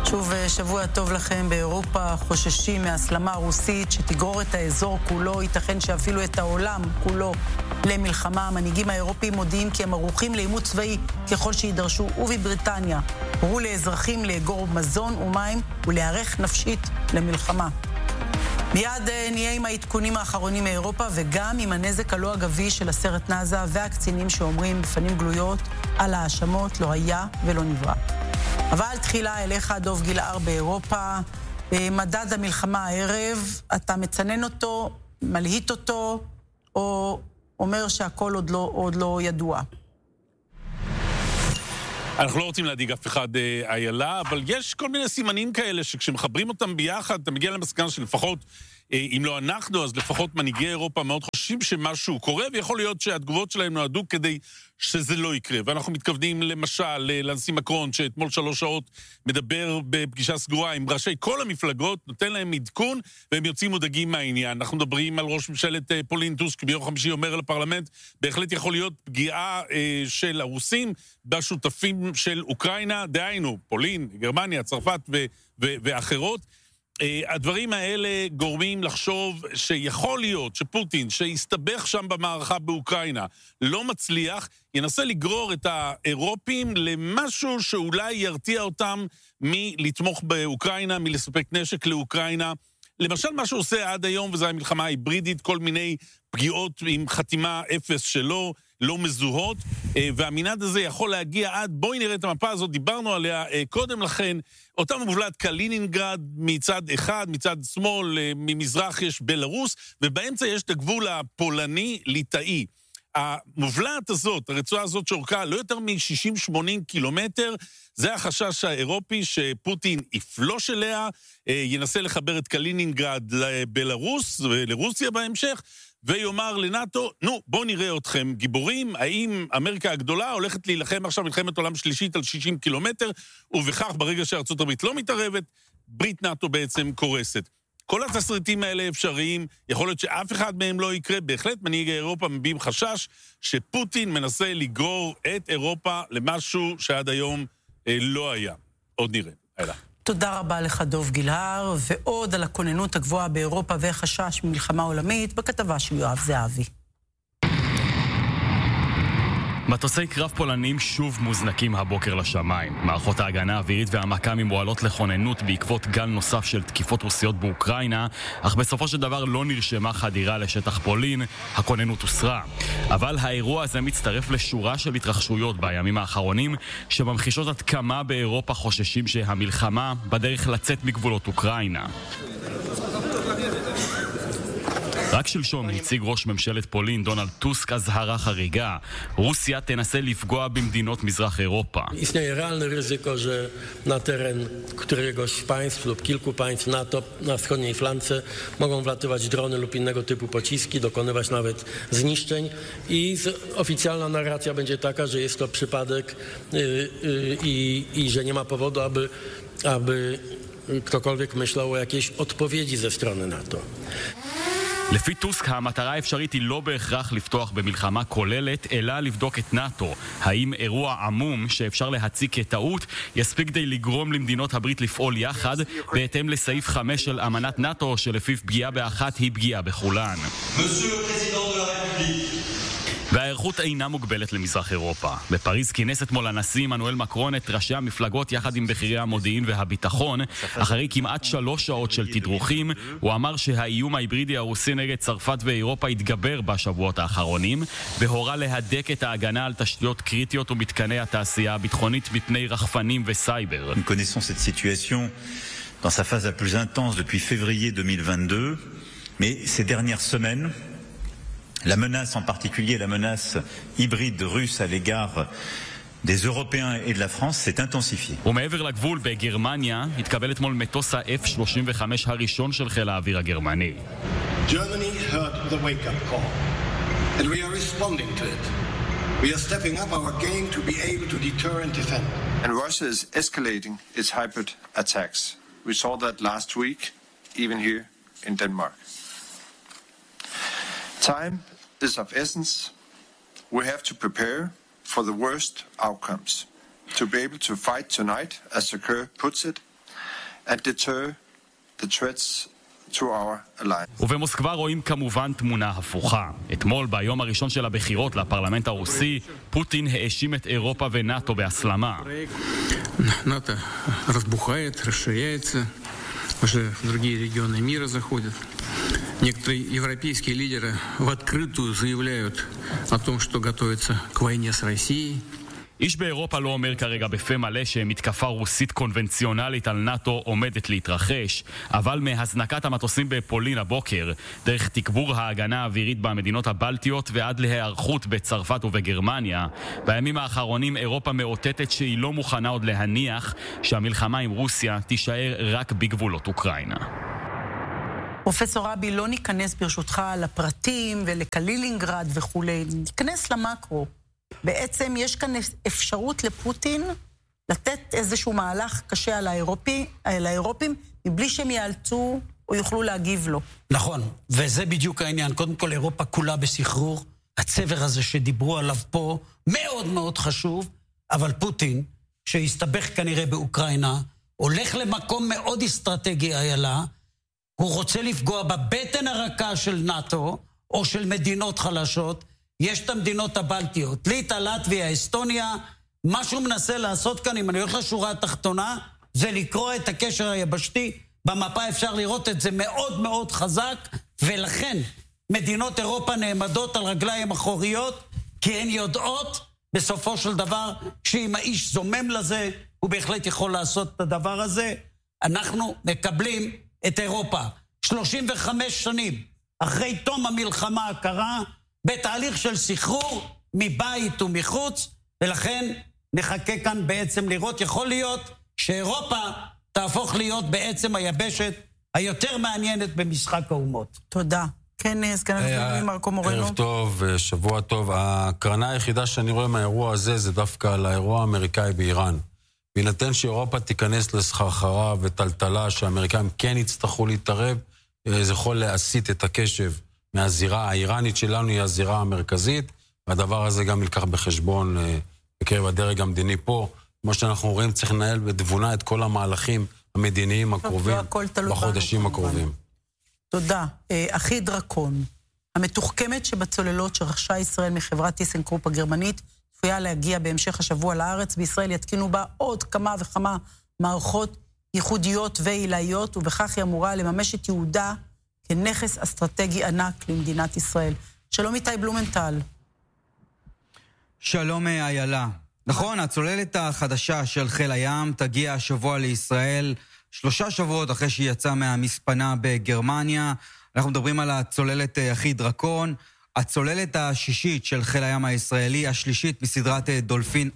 שוב שבוע טוב לכם. באירופה חוששים מהסלמה הרוסית שתגרור את האזור כולו, ייתכן שאפילו את העולם כולו למלחמה. המנהיגים האירופיים מודיעים כי הם ערוכים לעימות צבאי ככל שידרשו, ובבריטניה הורו לאזרחים לאגור מזון ומים ולהיערך נפשית למלחמה. מיד נהיה עם העדכונים האחרונים מאירופה וגם עם הנזק הלא אגבי של הסרט נאזה והקצינים שאומרים בפנים גלויות על האשמות לא היה ולא נברא. אבל תחילה אליך דוב גילהר באירופה. מדד המלחמה הערב, אתה מצנן אותו, מלהיט אותו, או אומר שהכל עוד לא ידוע? אנחנו לא רוצים להדיג אף אחד איילה, אבל יש כל מיני סימנים כאלה שכשמחברים אותם ביחד, אתה מגיע למסקנה שלפחות, אם לא אנחנו, אז לפחות מנהיגי אירופה מאוד חושבים שמשהו קורה, ויכול להיות שהתגובות שלהם נועדו כדי שזה לא יקרה. ואנחנו מתכוונים למשל לנשיא מקרון, שאתמול 3 שעות מדבר בפגישה סגורה עם ראשי כל המפלגות, נותן להם עדכון, והם יוצאים מודאגים מהעניין. אנחנו מדברים על ראש ממשלת פולין טוסק, ביום חמישי אומר לפרלמנט, בהחלט יכול להיות פגיעה של הרוסים בשותפים של אוקראינה, דהיינו, פולין, גרמניה, צרפת ואחרות. הדברים האלה גורמים לחשוב שיכול להיות שפוטין, שהסתבך שם במערכה באוקראינה, לא מצליח, ינסה לגרור את האירופים למשהו שאולי ירתיע אותם מלתמוך באוקראינה, מלספק נשק לאוקראינה. למשל מה שהוא עושה עד היום, וזו המלחמה ההיברידית, כל מיני פגיעות עם חתימה 0 שלו, לא מזוהות, והמנעד הזה יכול להגיע עד, בואי נראה את המפה הזאת, דיברנו עליה קודם לכן, אותה מובלעת קלינינגרד מצד אחד, מצד שמאל, ממזרח יש בלרוס, ובאמצע יש את הגבול הפולני-ליטאי. המובלעת הזאת, הרצועה הזאת שאורכה לא יותר מ-60-80 קילומטר, זה החשש האירופי שפוטין יפלוש אליה, ינסה לחבר את קלינינגרד לבלרוס ולרוסיה בהמשך, ויאמר לנאטו, נו, בואו נראה אתכם גיבורים, האם אמריקה הגדולה הולכת להילחם עכשיו מלחמת עולם שלישית על 60 קילומטר, ובכך ברגע שארצות הברית לא מתערבת, ברית נאטו בעצם קורסת. כל התסריטים האלה אפשריים, יכול להיות שאף אחד מהם לא יקרה, בהחלט מנהיגי אירופה מביעים חשש שפוטין מנסה לגרור את אירופה למשהו שעד היום לא היה. עוד נראה. הלאה. תודה רבה לך דוב גילהר, ועוד על הכוננות הגבוהה באירופה וחשש ממלחמה עולמית בכתבה של יואב זהבי. מטוסי קרב פולנים שוב מוזנקים הבוקר לשמיים. מערכות ההגנה האווירית והמק"מים מועלות לכוננות בעקבות גל נוסף של תקיפות רוסיות באוקראינה, אך בסופו של דבר לא נרשמה חדירה לשטח פולין, הכוננות הוסרה. אבל האירוע הזה מצטרף לשורה של התרחשויות בימים האחרונים, שממחישות עד כמה באירופה חוששים שהמלחמה בדרך לצאת מגבולות אוקראינה. רק שלשום הציג ראש ממשלת פולין דונלד טוסק azhara חריגה. רוסja תנסה לפגוע במדינות מזרח אירופה. Istnieje realne ryzyko, że na teren któregoś z państw lub kilku państw NATO na wschodniej flance mogą wlatywać drony lub innego typu pociski, dokonywać nawet zniszczeń i oficjalna narracja będzie taka, że jest to przypadek i że nie ma powodu, aby ktokolwiek myślał o jakiejś odpowiedzi ze strony NATO. לפי טוסק, המטרה האפשרית היא לא בהכרח לפתוח במלחמה כוללת, אלא לבדוק את נאטו. האם אירוע עמום שאפשר להציג כטעות יספיק כדי לגרום למדינות הברית לפעול יחד, בהתאם לסעיף 5 של אמנת נאטו, שלפיו פגיעה באחת היא פגיעה בכולן. והערכות אינה מוגבלת למזרח אירופה. בפריז כינס אתמול הנשיא עמנואל מקרון את ראשי המפלגות יחד עם בכירי המודיעין והביטחון. אחרי כמעט 3 שעות של תדרוכים, הוא אמר שהאיום ההיברידי הרוסי נגד צרפת ואירופה התגבר בשבועות האחרונים, והורה להדק את ההגנה על תשתיות קריטיות ומתקני התעשייה הביטחונית מפני רחפנים וסייבר. Nous connaissons cette situation dans sa phase la plus intense depuis février 2022, mais ces dernières semaines la menace, en particulier la menace hybride russe à l'égard des Européens et de la France, s'est intensifiée. ומעבר לגבול בגרמניה, התקבל אתמול מטוס ה-F-35 הראשון של חיל האוויר הגרמני. Germany heard the wake-up call, and we are responding to it. We are stepping up our game to be able to deter and defend. And Russia is escalating its hybrid attacks. We saw that last week, even here in Denmark. Time is of essence. We have to prepare for the worst outcomes. To be able to fight tonight, as the Kerr puts it, and deter the threats to our alliance. ובמוסקבה רואים כמובן תמונה הפוכה. אתמול, ביום הראשון של הבחירות לפרלמנט הרוסי, פוטין האשים את אירופה ונאטו בהסלמה. НАТО разбухает, расширяется, уже в другие регионы мира заходит. Некоторые европейские лидеры в открытую заявляют о том, что готовятся к войне с Россией. איש באירופה לא אומר כרגע בפה מלא שמתקפה רוסית קונבנציונלית על נאטו עומדת להתרחש, אבל מהזנקת המטוסים בפולין הבוקר, דרך תגבור ההגנה האווירית במדינות הבלטיות ועד להיערכות בצרפת ובגרמניה, בימים האחרונים אירופה מאותתת שהיא לא מוכנה עוד להניח שהמלחמה עם רוסיה תישאר רק בגבולות אוקראינה. פרופסור רבי, לא ניכנס ברשותך לפרטים ולקלילינגרד וכו', ניכנס למקרו. בעצם יש כאן אפשרות לפוטין לתת איזשהו מהלך קשה על האירופים, מבלי שהם יאלצו או יוכלו להגיב לו. נכון, וזה בדיוק העניין. קודם כל, אירופה כולה בסחרור. הצבר הזה שדיברו עליו פה מאוד מאוד חשוב, אבל פוטין, שהסתבך כנראה באוקראינה, הולך למקום מאוד אסטרטגי איילה, הוא רוצה לפגוע בבטן הרכה של נאטו, או של מדינות חלשות. יש את המדינות הבלטיות, ליטא, לטביה, אסטוניה. מה שהוא מנסה לעשות כאן, אם אני הולך לשורה התחתונה, זה לקרוא את הקשר היבשתי. במפה אפשר לראות את זה מאוד מאוד חזק, ולכן מדינות אירופה נעמדות על רגליים אחוריות, כי הן יודעות בסופו של דבר שאם האיש זומם לזה, הוא בהחלט יכול לעשות את הדבר הזה. אנחנו מקבלים את אירופה 35 שנים אחרי תום המלחמה הקרה, בתהליך של סחרור מבית ומחוץ, ולכן נחכה כאן בעצם לראות, יכול להיות שאירופה תהפוך להיות בעצם היבשת היותר מעניינת במשחק האומות. תודה. כן, סגן אלוף מרקו מורנו. ערב טוב, שבוע טוב. הקרנה היחידה שאני רואה מהאירוע הזה זה דווקא על האירוע האמריקאי באיראן. בהינתן שאירופה תיכנס לסחרחרה וטלטלה שהאמריקאים כן יצטרכו להתערב, זה יכול להסיט את הקשב מהזירה האיראנית שלנו, היא הזירה המרכזית, והדבר הזה גם ילקח בחשבון בקרב הדרג המדיני פה. כמו שאנחנו רואים, צריך לנהל בתבונה את כל המהלכים המדיניים הקרובים בחודשים הקרובים. תודה. אחי דרקון, המתוחכמת שבצוללות שרכשה ישראל מחברת טיסנקרופ הגרמנית, צפויה להגיע בהמשך השבוע לארץ. בישראל יתקינו בה עוד כמה וכמה מערכות ייחודיות ועילאיות, ובכך היא אמורה לממש את יהודה כנכס אסטרטגי ענק למדינת ישראל. שלום איתי בלומנטל. שלום איילה. נכון, הצוללת החדשה של חיל הים תגיע השבוע לישראל 3 שבועות אחרי שהיא יצאה מהמספנה בגרמניה. אנחנו מדברים על הצוללת אחי דרקון, הצוללת השישית של חיל הים הישראלי, השלישית מסדרת דולפין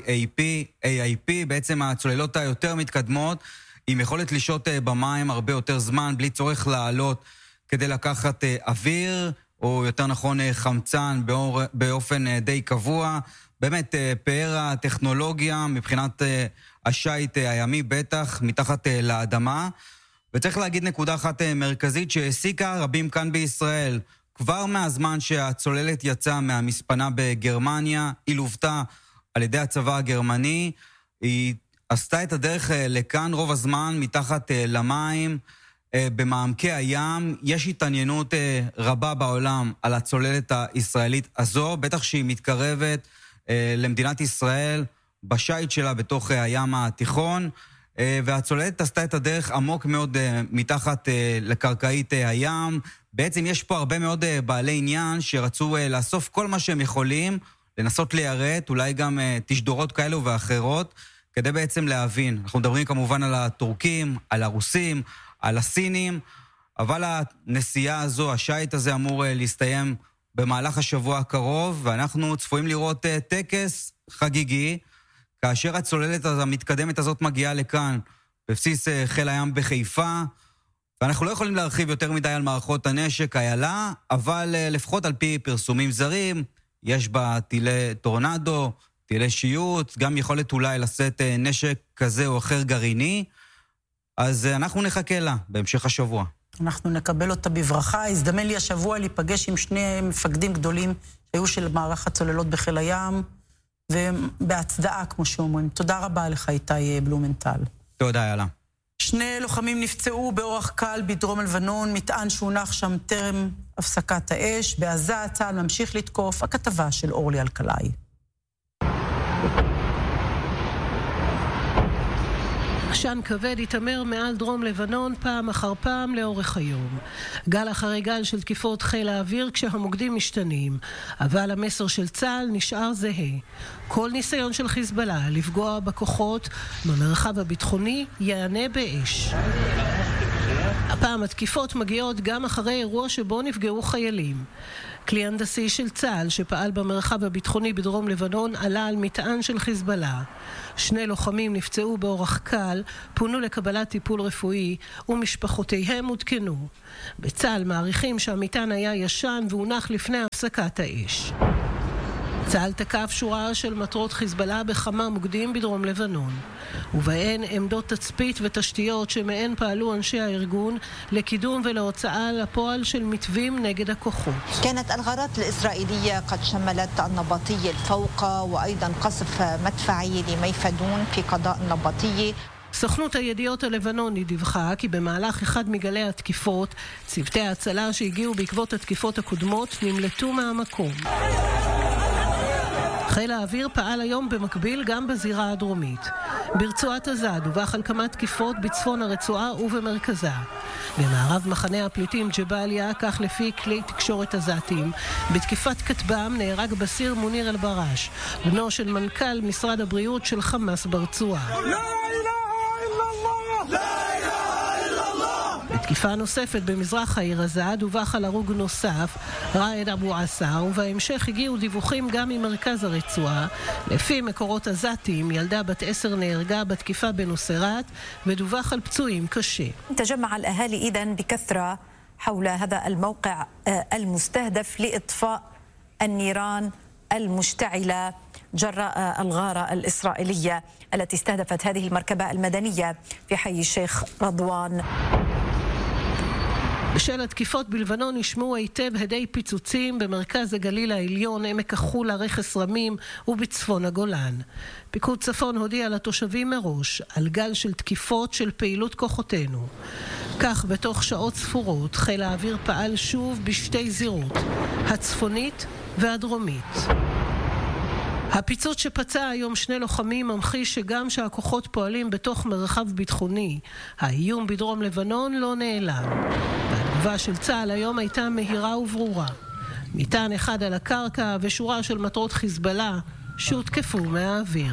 AIP, בעצם הצוללות היותר מתקדמות, עם יכולת לשהות במים הרבה יותר זמן, בלי צורך לעלות כדי לקחת אוויר, או יותר נכון חמצן באופן די קבוע. באמת פאר הטכנולוגיה מבחינת השייט הימי בטח מתחת לאדמה. וצריך להגיד נקודה אחת מרכזית שהעסיקה רבים כאן בישראל. כבר מהזמן שהצוללת יצאה מהמספנה בגרמניה, היא לוותה על ידי הצבא הגרמני, היא עשתה את הדרך לכאן רוב הזמן מתחת למים, במעמקי הים. יש התעניינות רבה בעולם על הצוללת הישראלית הזו, בטח שהיא מתקרבת למדינת ישראל בשייט שלה בתוך הים התיכון, והצוללת עשתה את הדרך עמוק מאוד מתחת לקרקעית הים. בעצם יש פה הרבה מאוד בעלי עניין שרצו לאסוף כל מה שהם יכולים, לנסות ליירט, אולי גם תשדורות כאלו ואחרות, כדי בעצם להבין. אנחנו מדברים כמובן על הטורקים, על הרוסים, על הסינים, אבל הנסיעה הזו, השייט הזה אמור להסתיים במהלך השבוע הקרוב, ואנחנו צפויים לראות טקס חגיגי, כאשר הצוללת המתקדמת הזאת מגיעה לכאן, בבסיס חיל הים בחיפה, ואנחנו לא יכולים להרחיב יותר מדי על מערכות הנשק איילה, אבל לפחות על פי פרסומים זרים, יש בה טילי טורנדו, טילי שיוט, גם יכולת אולי לשאת נשק כזה או אחר גרעיני, אז אנחנו נחכה לה בהמשך השבוע. אנחנו נקבל אותה בברכה. הזדמן לי השבוע להיפגש עם 2 מפקדים גדולים שהיו של מערך הצוללות בחיל הים, ובהצדעה, כמו שאומרים. תודה רבה לך, איתי בלומנטל. תודה, יאללה. 2 לוחמים נפצעו באורח קל בדרום לבנון, מטען שהונח שם טרם הפסקת האש. בעזה צה"ל ממשיך לתקוף. הכתבה של אורלי אלקלעי. עשן כבד התאמר מעל דרום לבנון פעם אחר פעם לאורך היום. גל אחרי גל של תקיפות חיל האוויר כשהמוקדים משתנים, אבל המסר של צה"ל נשאר זהה. כל ניסיון של חיזבאללה לפגוע בכוחות במרחב הביטחוני יענה באש. הפעם התקיפות מגיעות גם אחרי אירוע שבו נפגעו חיילים. כלי הנדסי של צה"ל שפעל במרחב הביטחוני בדרום לבנון עלה על מטען של חיזבאללה. 2 לוחמים נפצעו באורח קל, פונו לקבלת טיפול רפואי ומשפחותיהם הותקנו. בצה"ל מעריכים שהמטען היה ישן והונח לפני הפסקת האש. צה"ל תקף שורה של מטרות חיזבאללה בכמה מוקדים בדרום לבנון, ובהן עמדות תצפית ותשתיות שמהן פעלו אנשי הארגון לקידום ולהוצאה לפועל של מתווים נגד הכוחות. كانت الغارات الإسرائيلية قد شملت النبطي الفوق وأيضا قصف مدفعي لميفدون في قضاء النبطي. סוכנות הידיעות הלבנונית דיווחה כי במהלך אחד מגלי התקיפות, צוותי ההצלה שהגיעו בעקבות התקיפות הקודמות נמלטו מהמקום. חיל האוויר פעל היום במקביל גם בזירה הדרומית. ברצועת עזה דווח על כמה תקיפות בצפון הרצועה ובמרכזה. במערב מחנה הפליטים ג'באליה, כך לפי כלי תקשורת עזתיים, בתקיפת כטב"ם נהרג בסיר מוניר אל-בראש, בנו של מנכ"ל משרד הבריאות של חמאס ברצועה. בתקיפה נוספת במזרח העיר עזה דווח על הרוג נוסף, ראיד אבו עסר, ובהמשך הגיעו דיווחים גם ממרכז הרצועה. לפי מקורות עזתיים, ילדה בת 10 נהרגה בתקיפה בנוסרת, ודווח על פצועים קשה. تجمع الأهالي إذن بكثرة حول هذا الموقع المستهدف لإطفاء النيران المشتعلة جراء الغارة الإسرائيلية التي استهدفت هذه المركبة المدنية في حي الشيخ رضوان. בשל התקיפות בלבנון נשמעו היטב הדי פיצוצים במרכז הגליל העליון, עמק החולה, רכס רמים ובצפון הגולן. פיקוד צפון הודיע לתושבים מראש על גל של תקיפות של פעילות כוחותינו. כך בתוך שעות ספורות חיל האוויר פעל שוב בשתי זירות, הצפונית והדרומית. הפיצוץ שפצע היום 2 לוחמים ממחיש שגם שהכוחות פועלים בתוך מרחב ביטחוני, האיום בדרום לבנון לא נעלם. והתגובה של צה"ל היום הייתה מהירה וברורה. מטען אחד על הקרקע ושורה של מטרות חיזבאללה שהותקפו מהאוויר.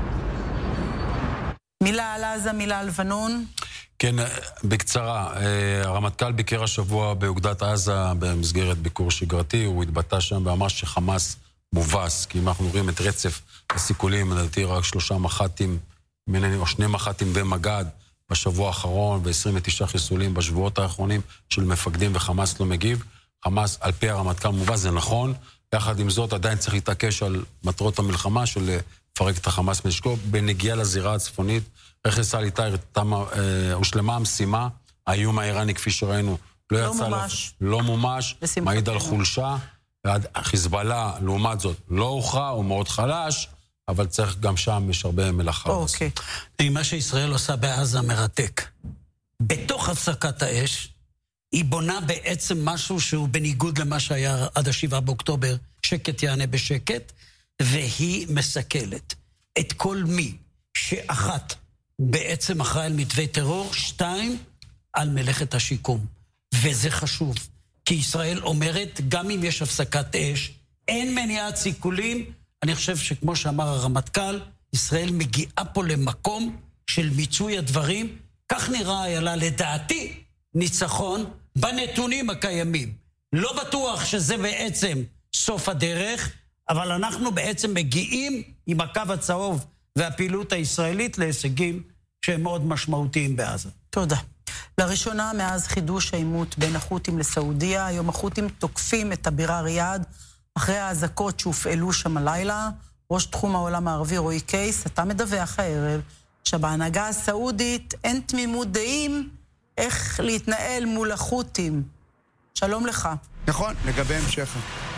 מילה על עזה, מילה על לבנון. כן, בקצרה. הרמטכ"ל ביקר השבוע באוגדת עזה במסגרת ביקור שגרתי. הוא התבטא שם ואמר שחמאס מובס, כי אם אנחנו רואים את רצף הסיכולים, לדעתי רק 3 מח"טים, או 2 מח"טים ומג"ד בשבוע האחרון, ו29 חיסולים בשבועות האחרונים של מפקדים, וחמאס לא מגיב. חמאס על פי הרמטכ"ל מובס, זה נכון. יחד עם זאת עדיין צריך להתעקש על מטרות המלחמה של לפרק את החמאס מנשקו. בנגיעה לזירה הצפונית, רכס על איתי הושלמה המשימה, האיום האיראני כפי שראינו לא מומש, מעיד על חולשה. חיזבאללה, לעומת זאת, לא הוכרע, הוא מאוד חלש, אבל צריך גם שם, יש הרבה מלאכה. אוקיי. מה שישראל עושה בעזה מרתק. בתוך הפסקת האש, היא בונה בעצם משהו שהוא בניגוד למה שהיה עד 7 באוקטובר, שקט יענה בשקט, והיא מסכלת את כל מי שאחת בעצם אחראי על מתווה טרור, 2 על מלאכת השיקום. וזה חשוב. כי ישראל אומרת, גם אם יש הפסקת אש, אין מניעת סיכולים. אני חושב שכמו שאמר הרמטכ"ל, ישראל מגיעה פה למקום של מיצוי הדברים. כך נראה היה לדעתי ניצחון בנתונים הקיימים. לא בטוח שזה בעצם סוף הדרך, אבל אנחנו בעצם מגיעים עם הקו הצהוב והפעילות הישראלית להישגים שהם מאוד משמעותיים בעזה. תודה. לראשונה מאז חידוש העימות בין החות'ים לסעודיה, היום החות'ים תוקפים את הבירה ריאד אחרי האזעקות שהופעלו שם הלילה. ראש תחום העולם הערבי רועי קייס, אתה מדווח הערב שבהנהגה הסעודית אין תמימות דעים איך להתנהל מול החות'ים. שלום לך. נכון, לגבי המשך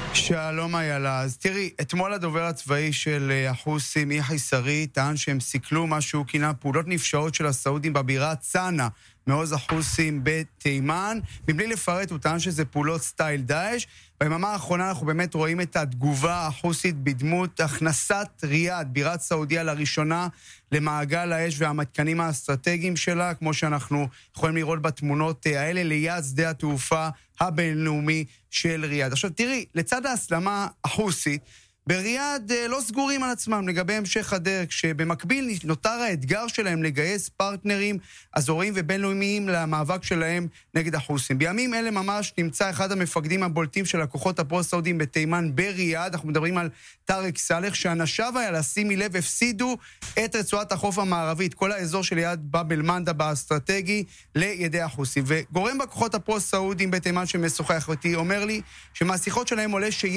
שלום איילה. אז תראי, אתמול הדובר הצבאי של החוסים, יחיא סרי, טען שהם סיכלו מה שהוא כינה פעולות נפשעות של הסעודים בבירה צנע, מעוז החוסים בתימן. מבלי לפרט, הוא טען שזה פעולות סטייל דאעש. ביממה האחרונה אנחנו באמת רואים את התגובה החוסית בדמות הכנסת ריאד, בירת סעודיה לראשונה, למעגל האש והמתקנים האסטרטגיים שלה, כמו שאנחנו יכולים לראות בתמונות האלה, ליד שדה התעופה הבינלאומי של ריאד. עכשיו תראי, לצד ההסלמה החוסית, בריאד לא סגורים על עצמם לגבי המשך הדרך, שבמקביל נותר האתגר שלהם לגייס פרטנרים אזוריים ובינלאומיים למאבק שלהם נגד החוסים. בימים אלה ממש נמצא אחד המפקדים הבולטים של הכוחות הפרו-סעודיים בתימן בריאד, אנחנו מדברים על טארק סאלח, שאנשיו היה, שימי לב, הפסידו את רצועת החוף המערבית, כל האזור שליד באב אל-מנדב האסטרטגי, לידי החוסים. וגורם בכוחות הפרו-סעודיים בתימן שמשוחח איתי אומר לי שמהשיחות שלהם עולה